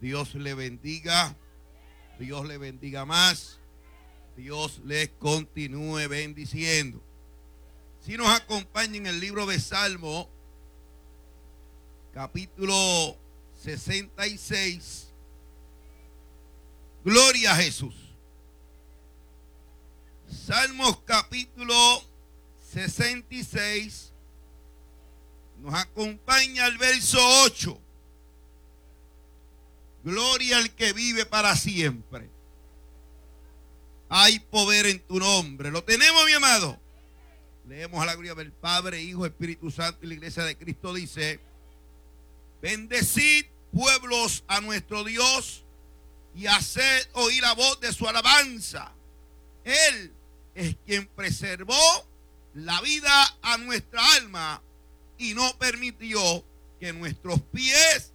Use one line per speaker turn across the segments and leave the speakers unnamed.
Dios le bendiga. Dios le bendiga más. Dios les continúe bendiciendo. Si nos acompaña en el libro de Salmo, capítulo 66. Gloria a Jesús. Salmos capítulo 66. Nos acompaña el verso 8. Gloria al que vive para siempre. Hay poder en tu nombre. ¿Lo tenemos, mi amado? Leemos a la gloria del Padre, Hijo, Espíritu Santo, y la iglesia de Cristo dice: bendecid, pueblos, a nuestro Dios, y haced oír la voz de su alabanza. Él es quien preservó la vida a nuestra alma y no permitió que nuestros pies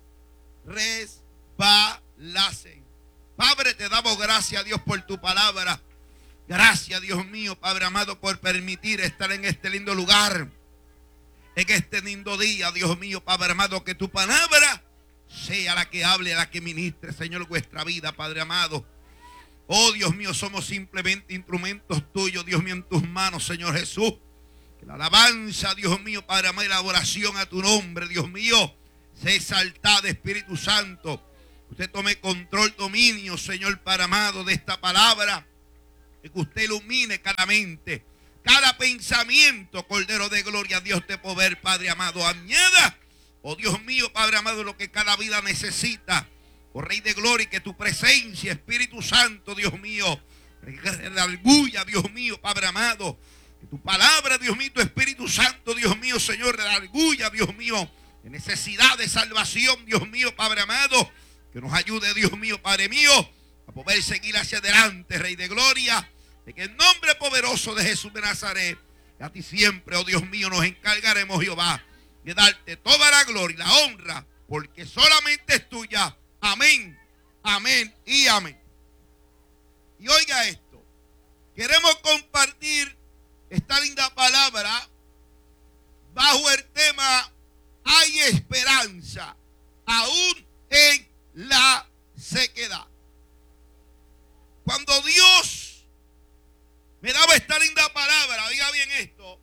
resbalasen. Padre, te damos gracias, Dios, por tu palabra. Gracias, Dios mío, Padre amado, por permitir estar en este lindo lugar, en este lindo día, Dios mío, Padre amado, que tu palabra sea la que hable, la que ministre, Señor, vuestra vida, Padre amado. Oh, Dios mío, somos simplemente instrumentos tuyos, Dios mío, en tus manos, Señor Jesús. Que la alabanza, Dios mío, Padre amado, y la adoración a tu nombre, Dios mío, sea exaltada, Espíritu Santo. Usted tome control, dominio, Señor, Padre amado, de esta palabra. Que usted ilumine cada mente, cada pensamiento, Cordero de gloria, Dios de poder, Padre amado. Añada, oh Dios mío, Padre amado, lo que cada vida necesita. Oh Rey de gloria, y que tu presencia, Espíritu Santo, Dios mío, redarguya, Dios mío, Padre amado. Que tu palabra, Dios mío, tu Espíritu Santo, Dios mío, Señor, redarguya, Dios mío, de necesidad de salvación, Dios mío, Padre amado. Que nos ayude, Dios mío, Padre mío, a poder seguir hacia adelante, Rey de gloria. De que en nombre poderoso de Jesús de Nazaret, a ti siempre, oh Dios mío, nos encargaremos, Jehová, de darte toda la gloria y la honra, porque solamente es tuya. Amén, amén y amén. Y oiga esto, queremos compartir esta linda palabra bajo el tema: hay esperanza aún en la sequedad. Cuando Dios me daba esta linda palabra, oiga bien esto,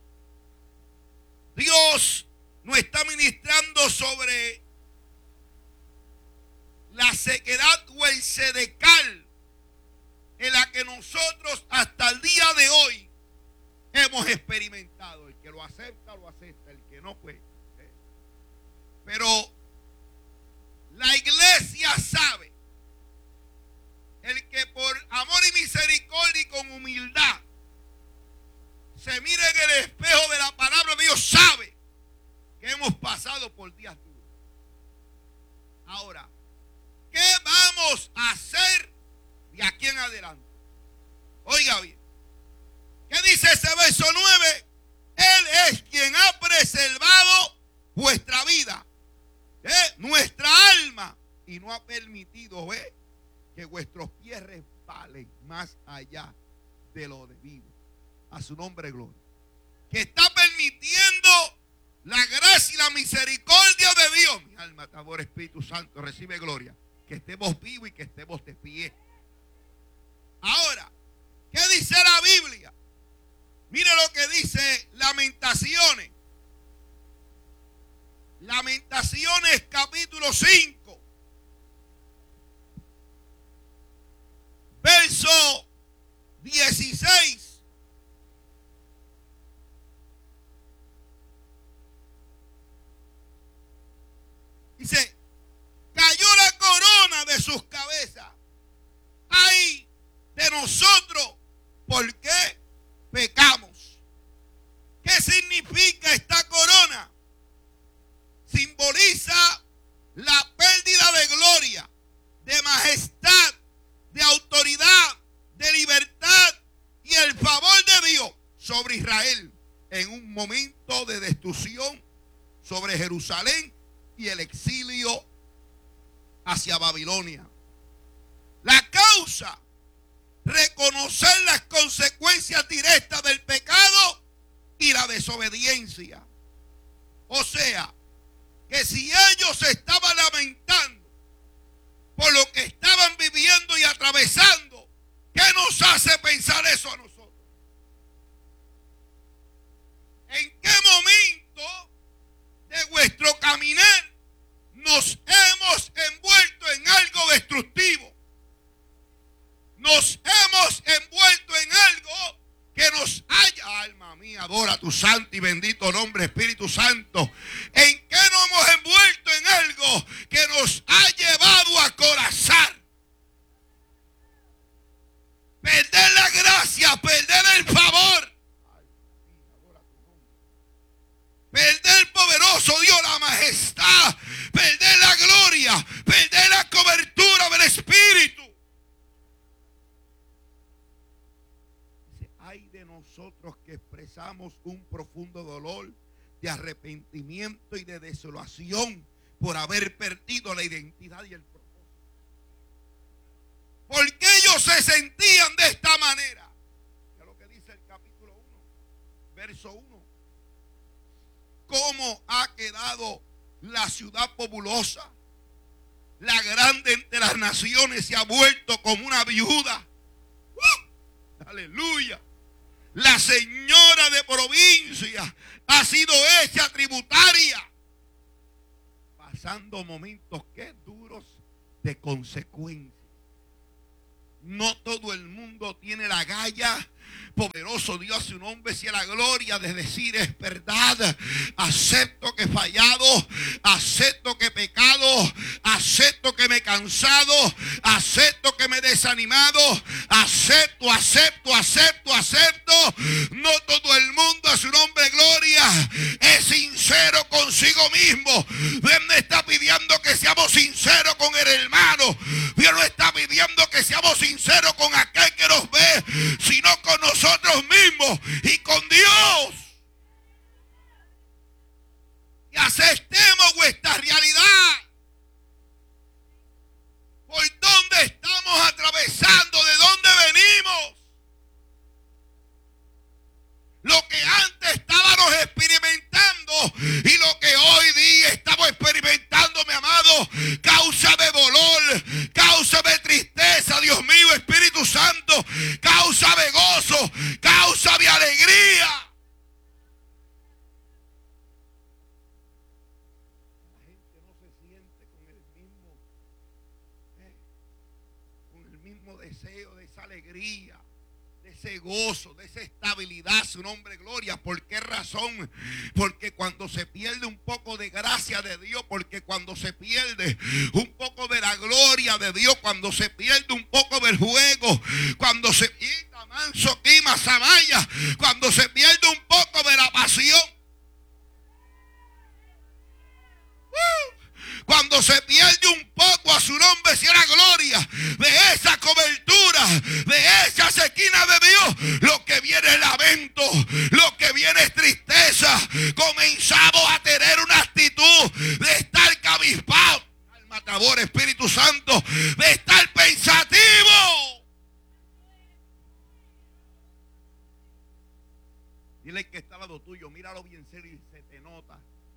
Dios nos está ministrando sobre la sequedad o el sedecal en la que nosotros hasta el día de hoy hemos experimentado. El que lo acepta, el que no, pues. Pero la iglesia sabe, el que por amor y misericordia y con humildad se mire en el espejo de la palabra de Dios, sabe que hemos pasado por días duros. Ahora, ¿qué vamos a hacer de aquí en adelante? Oiga bien, ¿qué dice ese verso 9? Él es quien ha preservado vuestra vida, nuestra alma, y no ha permitido que vuestros pies resbalen más allá de lo debido. A su nombre, gloria. Que está permitiendo la gracia y la misericordia de Dios. Mi alma, tabor, Espíritu Santo, recibe gloria. Que estemos vivos y que estemos de pie. Ahora, ¿qué dice la Biblia? Mire lo que dice Lamentaciones. Lamentaciones capítulo 5. Verso 16. Dice: cayó la corona de sus cabezas. ¡Ay de nosotros! ¿Por qué pecamos? ¿Qué significa esta corona? Simboliza la pérdida de gloria, de majestad, de autoridad, de libertad y el favor de Dios sobre Israel en un momento de destrucción, sobre Jerusalén y el exilio hacia Babilonia. La causa: reconocer las consecuencias directas del pecado y la desobediencia. O sea, que si ellos estaban lamentando eso a nosotros. ¿En qué momento de vuestro caminar nos hemos envuelto en algo destructivo? Nos hemos envuelto en algo que nos haya. Alma mía, adora tu santo y bendito nombre, Espíritu Santo. ¿En qué nos hemos envuelto en algo que nos ha llevado a corazar? Perder la gracia, perder el favor, perder el poderoso Dios, la majestad, perder la gloria, perder la cobertura del Espíritu. Hay de nosotros que expresamos un profundo dolor de arrepentimiento y de desolación por haber perdido la identidad y el propósito. ¿Por qué ellos se sentían de esta manera? Es lo que dice el capítulo 1, verso 1. ¿Cómo ha quedado la ciudad populosa? La grande entre las naciones se ha vuelto como una viuda. Aleluya. La señora de provincia ha sido hecha tributaria, pasando momentos que duros de consecuencias. No todo el mundo tiene la galla. Poderoso Dios, a su nombre sea la gloria de decir: es verdad, acepto que he fallado, acepto que he pecado, acepto que me he cansado, acepto que me he desanimado, acepto. No todo el mundo, a su nombre gloria, es sincero consigo mismo. Dios no está pidiendo que seamos sinceros con el hermano. Dios no está pidiendo que seamos sinceros con aquel que nos ve, sino con nosotros mismos y con Dios. Y aceptemos vuestra realidad. ¿Por dónde estamos atravesando? ¿De dónde venimos? Lo que antes estábamos experimentando y lo que hoy día estamos experimentando, mi amado, causa de dolor, causa de tristeza, Dios mío, Espíritu Santo, causa de gozo, causa de alegría. La gente no se siente con el mismo deseo de esa alegría, de ese gozo, de esa estabilidad, su nombre gloria. ¿Por qué razón? Porque cuando se pierde un poco de gracia de Dios, porque cuando se pierde un poco de la gloria de Dios, cuando se pierde un poco del juego, cuando se cuando se pierde un poco de la pasión, cuando se pierde un poco, a su nombre sea la gloria, de esa cobertura, de esa sequina de Dios, lo que viene es lamento, lo que viene es tristeza. Comenzamos a tener una actitud de estar cabizbajo, alma tabor, Espíritu Santo, de estar pensativo. Dile que está al lado tuyo, míralo bien serio y se te nota.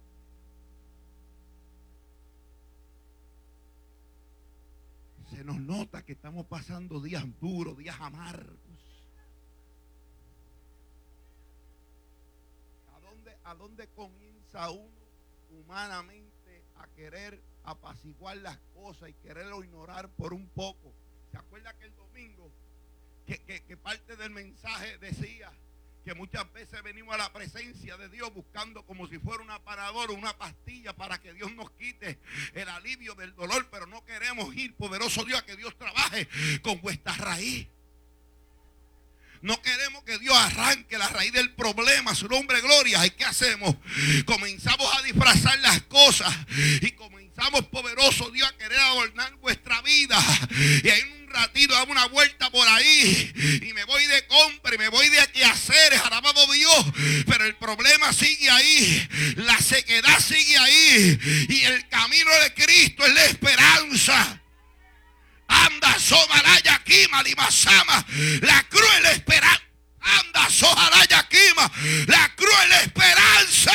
Se nos nota que estamos pasando días duros, días amargos. ¿A dónde comienza uno humanamente a querer apaciguar las cosas y quererlo ignorar por un poco? ¿Se acuerda que el domingo que parte del mensaje decía que muchas veces venimos a la presencia de Dios buscando como si fuera un aparador o una pastilla para que Dios nos quite el alivio del dolor, pero no queremos ir, poderoso Dios, a que Dios trabaje con vuestra raíz? No queremos que Dios arranque la raíz del problema, su nombre gloria. ¿Y qué hacemos? Comenzamos a disfrazar las cosas y comenzamos, poderoso Dios, a querer adornar vuestra vida. Y en un ratito damos una vuelta por ahí y me voy de compra y me voy de quehaceres, alabado Dios, pero el problema sigue ahí, la sequedad sigue ahí, y el camino de Cristo es la esperanza. Anda somaraya quima limasama, la cruel esperanza. Anda somaraya quima, la cruel esperanza.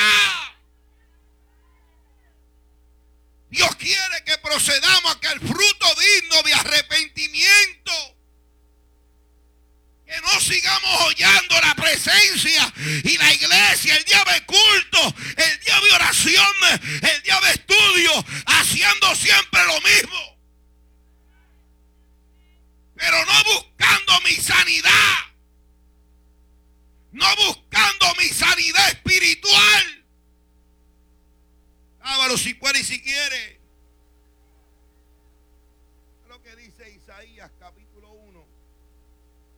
Dios quiere que procedamos a que el fruto digno de arrepentimiento, que no sigamos iglesia. Y la iglesia, el día de culto, el día de oración, el día de estudio, haciendo siempre lo mismo. Pero no buscando mi sanidad. No buscando mi sanidad espiritual. Ábalo si puede y si quiere. Lo que dice Isaías capítulo